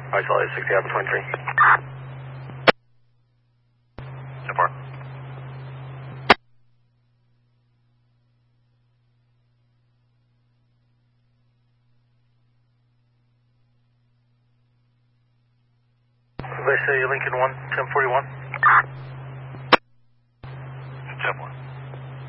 Isolated 60 Alpha 23. So far. They say Lincoln 1, 1041.